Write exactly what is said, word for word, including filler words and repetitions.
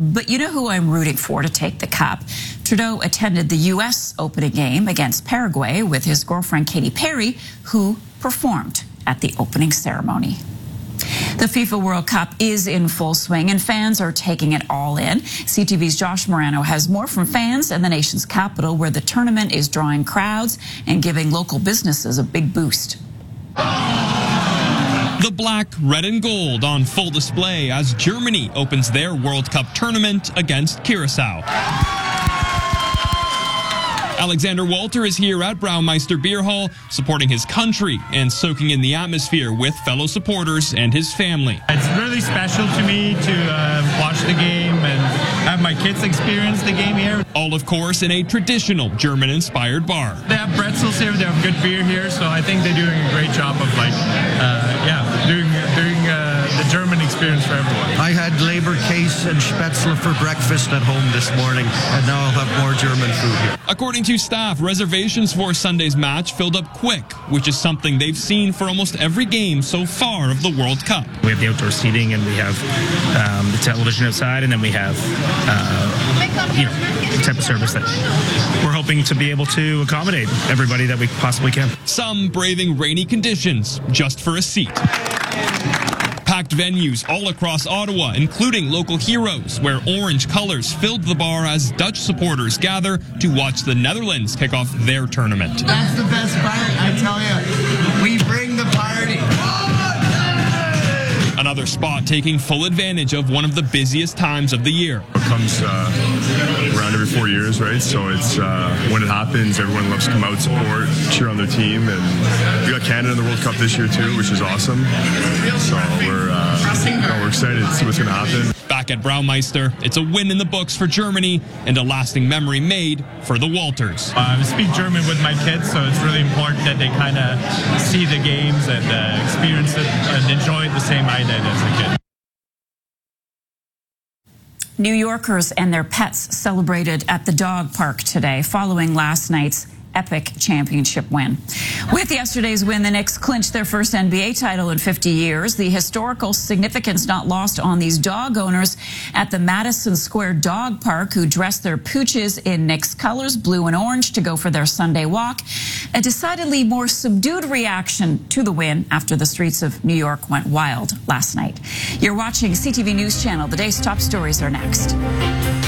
But you know who I'm rooting for to take the cup? Trudeau attended the U S opening game against Paraguay with his girlfriend Katy Perry, who performed at the opening ceremony. The FIFA World Cup is in full swing and fans are taking it all in. C T V's Josh Morano has more from fans in the nation's capital, where the tournament is drawing crowds and giving local businesses a big boost. The black, red and gold on full display as Germany opens their World Cup tournament against Curacao. Alexander Walter is here at Braumeister Beer Hall, supporting his country and soaking in the atmosphere with fellow supporters and his family. It's really special to me to uh, watch the game and have my kids experience the game here. All, of course, in a traditional German-inspired bar. They have pretzels here, they have good beer here, so I think they're doing a great job of, like, uh, yeah, doing, doing uh, the German experience for everyone. I had Leberkäse and Spätzle for breakfast at home this morning, and now I'll have more German food here. According to staff, reservations for Sunday's match filled up quick, which is something they've seen for almost every game so far of the World Cup. We have the outdoor seating, and we have um, the television outside, and then we have uh, you know, the type of service that we're hoping to be able to accommodate everybody that we possibly can. Some braving rainy conditions just for a seat. Packed venues all across Ottawa, including local heroes, where orange colors filled the bar as Dutch supporters gather to watch the Netherlands kick off their tournament. That's the best part, I tell you. We bring the party. Another spot taking full advantage of one of the busiest times of the year. It comes uh, around every four years, right? So it's uh, when it happens, everyone loves to come out, support, cheer on their team, and we got Canada in the World Cup this year too, which is awesome. So we're uh, you know, we're excited to see what's going to happen. Back at Braumeister, it's a win in the books for Germany and a lasting memory made for the Walters. Uh, I speak German with my kids, so it's really important that they kind of see the games and uh, experience it and enjoy it the same I did as a kid. New Yorkers and their pets celebrated at the dog park today following last night's epic championship win. With yesterday's win, the Knicks clinched their first N B A title in fifty years. The historical significance not lost on these dog owners at the Madison Square Dog Park, who dressed their pooches in Knicks colors, blue and orange, to go for their Sunday walk. A decidedly more subdued reaction to the win after the streets of New York went wild last night. You're watching C T V News Channel. The day's top stories are next.